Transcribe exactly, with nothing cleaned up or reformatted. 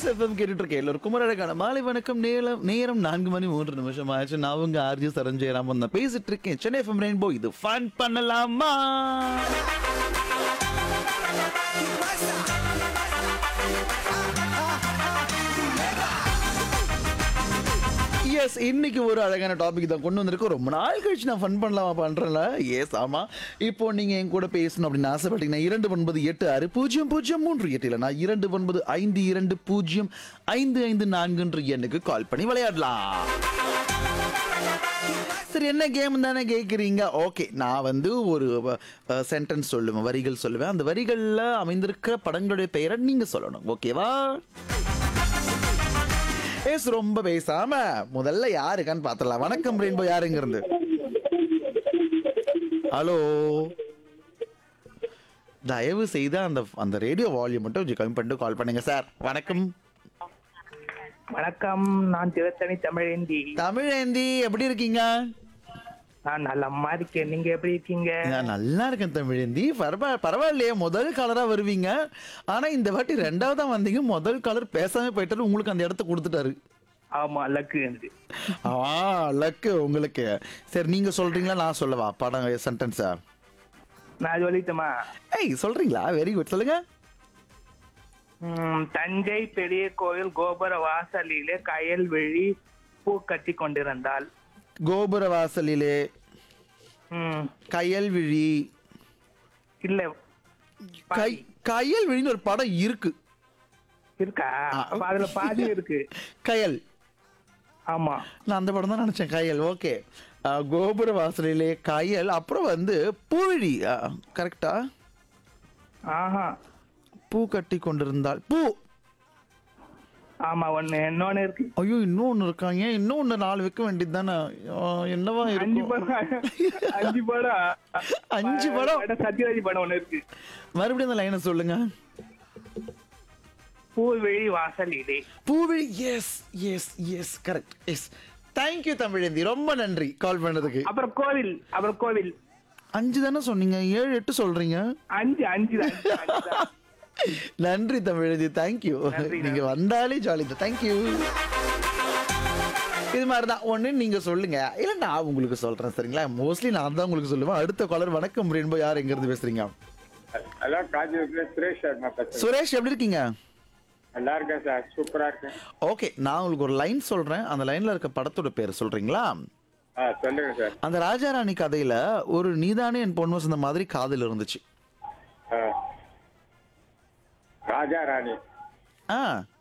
S FM கேட்டுட்டு இருக்க எல்லோருக்கும் ஒரு அழகான மாலை வணக்கம். நேரம் நேரம் நான்கு மணி மூன்று நிமிஷம் ஆச்சு. நான் உங்க ஆர்ஜி சரஞ்சயராமன் தான் பேசிட்டு இருக்கேன். Chennai FM rainbow. இது ஃபன் பண்ணலாமா? எஸ், இன்னைக்கு ஒரு அழகான டாபிக் தான் கொண்டு வந்திருக்கோம். ரொம்ப நாள் கழிச்சு நான் ஃபன் பண்ணலாமா பண்றேன்ல. எஸ், ஆமா. இப்போ நீங்க என் கூட பேசணும் அப்படின்னு ஆசைப்பட்டீங்கன்னா இரண்டு ஒன்பது எட்டு ஆறு பூஜ்ஜியம் பூஜ்ஜியம் மூன்று எட்டு இல்லைனா இரண்டு ஒன்பது ஐந்து இரண்டு பூஜ்ஜியம் ஐந்து ஐந்து நான்குன்ற எண்ணுக்கு கால் பண்ணி விளையாடலாம். சரி, என்ன கேம் தானே கேட்குறீங்க? ஓகே, நான் வந்து ஒரு சென்டென்ஸ் சொல்லுவேன், வரிகள் சொல்லுவேன். அந்த வரிகளில் அமைந்திருக்கிற படங்களுடைய பெயரை நீங்க சொல்லணும். ஓகேவா? எஸ், ரொம்ப பேசாம முதல்ல யாருக்கான்னு பாத்திரலாம். வணக்கம் ரெயின்போ. யாருங்க இருந்து? ஹலோ, தயவு செய்து அந்த அந்த ரேடியோ வால்யூம் மட்டும் கொஞ்சம் கம்மி பண்ணிட்டு கால் பண்ணுங்க சார். வணக்கம். வணக்கம், நான் திருத்தணி தமிழேந்தி. தமிழேந்தி, எப்படி இருக்கீங்க? நான் நல்லம்மா இருக்கேன். நீங்க எப்படி இருக்கீங்க? நான் நல்லா இருக்கேன் தமிழேந்தி. பரவா பரவாயில்லையே, முதல் கலரா வருவீங்க. ஆனா இந்த வாட்டி ரெண்டாவதா வந்தீங்க. முதல் கலர் பேசாம போயிட்டாரு, உங்களுக்கு அந்த இடத்த கொடுத்துட்டாரு. ஆமா, லக்கு எனக்கு. ஆ, லக்கு உங்களுக்கு. சரி, நீங்க சொல்றீங்களா நான் சொல்லவா படம் சென்டென்ஸா? நான் சொல்லிட்டுமா? ஏய், சொல்றீங்களா? வெரி குட், சொல்லுங்க. ம், தஞ்சை பெரிய கோயில் கோபுர வாசலிலே கயல்விழி பூ கட்டி கொண்டிருந்தாள். கோபுர வாசலிலே ம், கயல்விழி. இல்ல, கை கயல்விழின்னு ஒரு படம் இருக்கு. இருக்கா? அப்ப அதுல பாதி இருக்கு. கயல். ஆமா, நான் அந்த படம் தான் நினைச்சேன். கயல். ஓகே. கோபுர வாசலிலே கயல், அப்புறம் வந்து பூவிழி. கரெக்டா? ஆஹா, பூ கட்டி கொண்டிருந்தாள். பூ. ஆமா, ஒண்ணு இன்னொன்னு இருக்கு. ஐயோ, இன்னொன்னு இருக்காங்க. இன்னொன்னு நாலு வைக்க வேண்டியது தானே. என்னவா அஞ்சு இருக்கும்? படம். அஞ்சு படம். அஞ்சு படம். சத்யராஜ் படம் ஒண்ணு இருக்கு. மறுபடியும் அந்த லைனை சொல்லுங்க. பூவிழி வாசலிலே. பூவிழி. S S S, correct. S, thank you Tamilendhi, ரொம்ப நன்றி கால் பண்ணதுக்கு. அப்புறம் கோவில். அப்புறம் கோவில். அஞ்சு தானே சொன்னீங்க, ஏழு எட்டு சொல்றீங்க. அஞ்சு அஞ்சு தான், அஞ்சு தான். நன்றி தமிழேந்தி, தேங்க்யூ. நீங்க வந்தாலே ஜாலி தான். தேங்க்யூ. இது மாதிரி தான் ஒன்று நீங்க சொல்லுங்க, இல்லை நான் உங்களுக்கு சொல்றேன். சரிங்களா? மோஸ்ட்லி நான் தான் உங்களுக்கு சொல்லுவேன். அடுத்த காலர். வணக்கம் ரெயின்போ. யார் எங்க இருந்து பேசுறீங்க? ஹலோ, காஞ்சிபுரத்துல சுரேஷ் சர்மா பேசுறேன். சுரேஷ், எப்படி இருக்கீங்க? நல்லா இருக்கேன் சார், சூப்பரா இருக்கேன். ஓகே, நான் உங்களுக்கு ஒரு லைன் சொல்றேன். அந்த லைன்ல இருக்க படத்தோட பேர் சொல்றீங்களா? ஆ, சொல்லுங்க சார். அந்த ராஜாராணி கதையில ஒரு நீதானே என் பொண்ணு வசந்த மாதிரி காதல் இருந்துச்சு. ஆ. ராஜா ராணி. ஆ,